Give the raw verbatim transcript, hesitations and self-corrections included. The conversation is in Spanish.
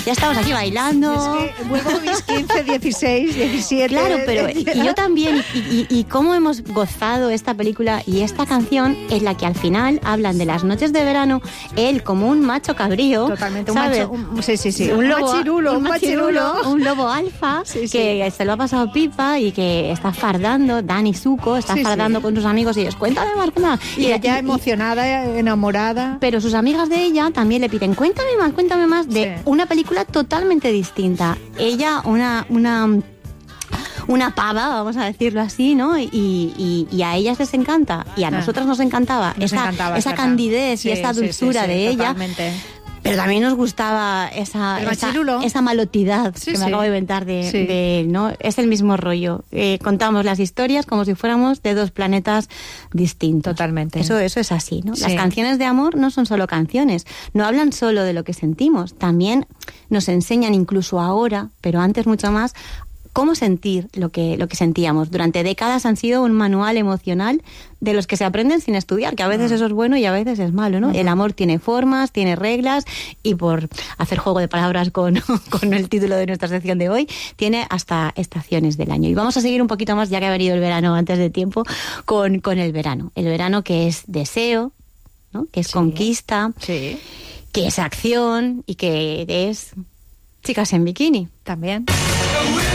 ya estamos aquí bailando. Es que vuelvo a mis quince, dieciséis, diecisiete... Claro, pero y yo también, y, y, y cómo hemos gozado esta película y esta canción en la que al final hablan de las noches de verano, él como un macho cabrío, totalmente, ¿sabes? un macho, un, sí, sí, sí, un, un lobo, machirulo, un machirulo, un lobo alfa, sí, sí. que se lo ha pasado pipa y que está fardando, Dani Zuko está sí, fardando sí. con sus amigos y ellos, cuéntame más, cuéntame más. Y, y ella y, emocionada, enamorada. Pero sus amigas de ella también le piden, cuéntame más, cuéntame más, de sí. una película totalmente distinta. Ella, una... una una pava, vamos a decirlo así, ¿no? Y, y, y a ellas les encanta, y a nosotras nos encantaba nos esa, encantaba, esa candidez sí, y esa dulzura sí, sí, sí, de ella. Totalmente. Pero también nos gustaba esa, esa, esa malotidad sí, que me sí. acabo de inventar de, sí. de, ¿no? Es el mismo rollo. Eh, contamos las historias como si fuéramos de dos planetas distintos. Totalmente. Eso, eso es así, ¿no? Sí. Las canciones de amor no son solo canciones, no hablan solo de lo que sentimos, también nos enseñan incluso ahora, pero antes mucho más, cómo sentir lo que, lo que sentíamos. Durante décadas han sido un manual emocional de los que se aprenden sin estudiar, que a veces eso es bueno y a veces es malo, ¿no? Uh-huh. El amor tiene formas, tiene reglas, y por hacer juego de palabras con, con el título de nuestra sección de hoy, tiene hasta estaciones del año. Y vamos a seguir un poquito más, ya que ha venido el verano antes de tiempo, con, con el verano. El verano que es deseo, ¿no? Que es sí. conquista, sí. que es acción y que es chicas en bikini. También.